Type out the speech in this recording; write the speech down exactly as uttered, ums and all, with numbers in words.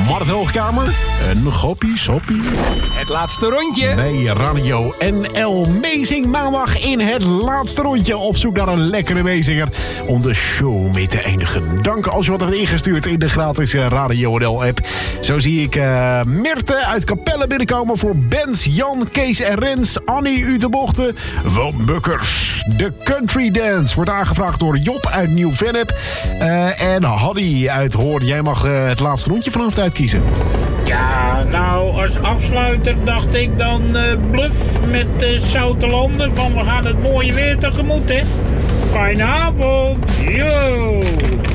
Mart Hoogkamer. Een goppie, soppie. Het laatste rondje. Nee, Radio N L Meezing maandag in het laatste rondje. Op zoek naar een lekkere meezinger om de show mee te eindigen. Dank als je wat hebt ingestuurd in de gratis Radio N L app. Zo zie ik uh, Mirte uit Capelle binnenkomen voor Bens, Jan, Kees en Rens. Annie Utebochten, Wout Bukkers. De Country Dance wordt aangevraagd door Job uit Nieuw-Vennep. Uh, en Haddy uit Hoorn. Jij mag uh, het laatste rondje vanavond uitkiezen. Ja, nou, als afsluiter dacht ik dan uh, Bluff met uh, Zoutelanden. Van we gaan het mooie weer tegemoet, hè. Fijne avond. Yo.